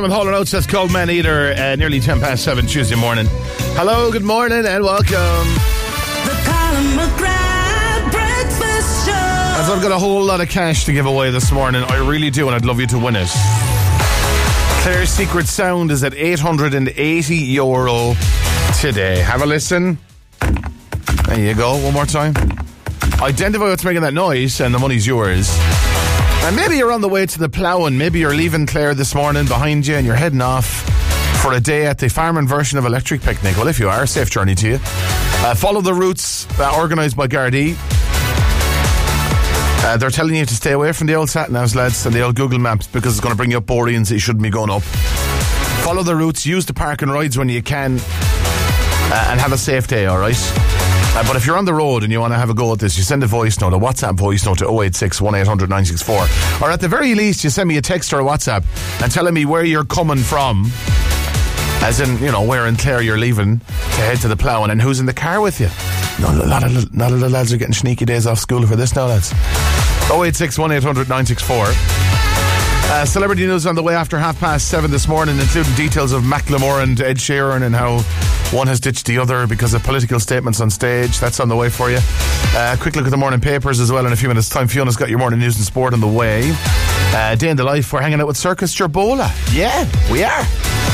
With Hall & Oates, that's called Man Eater, nearly 7:10 Tuesday morning. Hello, good morning and welcome. The Colin McGrath Breakfast Show. As I've got a whole lot of cash to give away this morning, I really do, and I'd love you to win it. Claire's secret sound is at €880 today. Have a listen. There you go, one more time. Identify what's making that noise and the money's yours. And maybe you're on the way to the ploughing. Maybe you're leaving Clare this morning behind you and you're heading off for a day at the Farming version of Electric Picnic. Well, if you are, safe journey to you. Follow the routes organised by Gardaí. They're telling you to stay away from the old sat-navs, lads, and the old Google Maps because it's going to bring you up Boreans that you shouldn't be going up. Follow the routes, use the park and rides when you can, and have a safe day, alright? But if you're on the road and you want to have a go at this, you send a voice note, a WhatsApp voice note to 086 1800 964. Or at the very least, you send me a text or a WhatsApp and telling me where you're coming from. As in, you know, where in Clare you're leaving to head to the ploughing and who's in the car with you. No, a lot of the lads are getting sneaky days off school for this now, lads. 086 1800 964. Celebrity news on the way after 7:30 this morning, including details of Macklemore and Ed Sheeran and how one has ditched the other because of political statements on stage. That's on the way for you. Quick look at the morning papers as well in a few minutes' time. Fiona's got your morning news and sport on the way. Day in the life, we're hanging out with Circus Jerbola. Yeah, we are.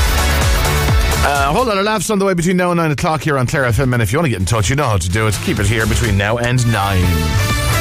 A whole lot of laughs on the way between now and 9 o'clock here on Clare FM. And if you want to get in touch, you know how to do it. Keep it here between now and 9.